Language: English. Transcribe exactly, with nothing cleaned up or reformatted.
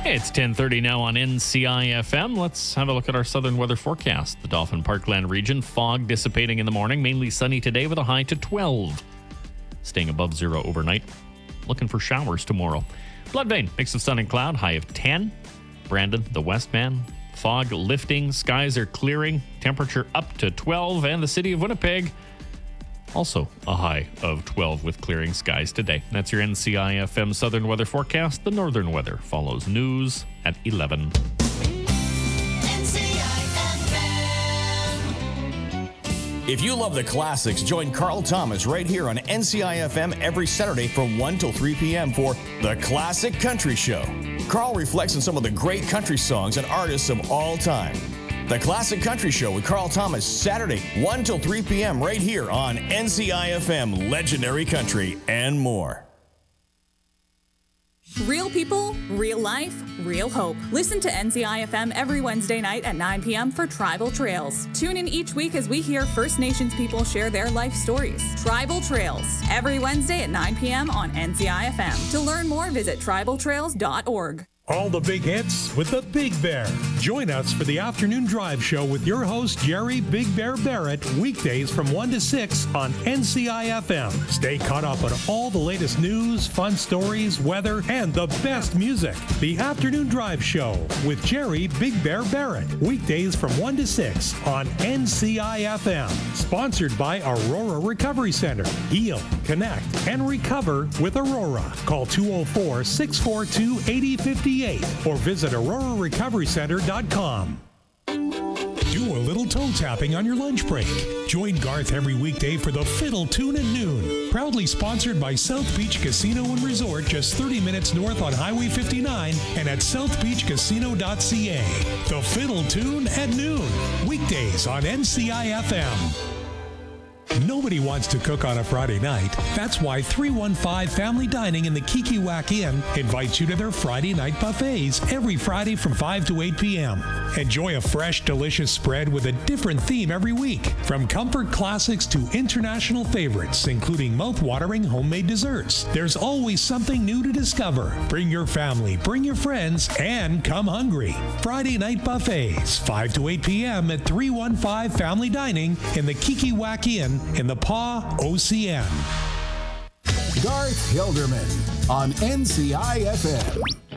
It's ten thirty now on N C I F M. Let's have a look at our southern weather forecast. The Dauphin Parkland region, fog dissipating in the morning, mainly sunny today with a high to twelve. Staying above zero overnight. Looking for showers tomorrow. Bloodvein, mix of sun and cloud, high of ten. Brandon, the Westman, fog lifting, skies are clearing, temperature up to twelve. And the city of Winnipeg, also a high of twelve with clearing skies today. That's your N C I F M Southern Weather Forecast. The Northern Weather follows news at eleven. If you love the classics, join Carl Thomas right here on N C I F M every Saturday from one till three p.m. for The Classic Country Show. Carl reflects on some of the great country songs and artists of all time. The Classic Country Show with Carl Thomas, Saturday, one till three p.m. right here on N C I F M, Legendary Country, and more. Real people, real life, real hope. Listen to N C I F M every Wednesday night at nine p.m. for Tribal Trails. Tune in each week as we hear First Nations people share their life stories. Tribal Trails, every Wednesday at nine p.m. on N C I F M. To learn more, visit tribal trails dot org. All the big hits with the Big Bear. Join us for the afternoon drive show with your host, Jerry Big Bear Barrett, weekdays from one to six on N C I F M. Stay caught up on all the latest news, fun stories, weather, and the best music. The afternoon drive show with Jerry Big Bear Barrett, weekdays from one to six on N C I F M. Sponsored by Aurora Recovery Center. Heal, connect, and recover with Aurora. Call two oh four, six four two, eight oh five eight or visit aurora recovery center dot com. Do a little toe tapping on your lunch break. Join Garth every weekday for the Fiddle Tune at noon. Proudly sponsored by South Beach Casino and Resort, just thirty minutes north on Highway fifty-nine and at south beach casino dot c a. The Fiddle Tune at noon. Weekdays on N C I F M. Nobody wants to cook on a Friday night. That's why three one five Family Dining in the Kikiwak Inn invites you to their Friday night buffets every Friday from five to eight p.m. Enjoy a fresh, delicious spread with a different theme every week. From comfort classics to international favorites, including mouth-watering homemade desserts. There's always something new to discover. Bring your family, bring your friends, and come hungry. Friday night buffets, five to eight p.m. at three one five Family Dining in the Kikiwak Inn in the Paw O C N. Garth Hilderman on N C I F M.